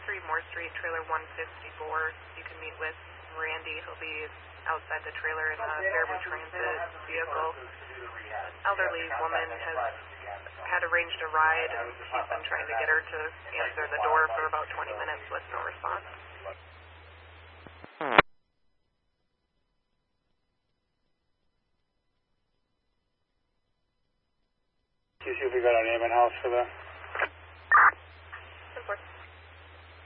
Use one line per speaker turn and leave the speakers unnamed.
3 Moore Street, trailer 154. You can meet with Randy. He'll be outside the trailer in a Faribault Transit vehicle. Elderly woman has had arranged a ride, and he's been trying to get her to answer the door for about 20 minutes with no response.
Can you see if we got our name and house for the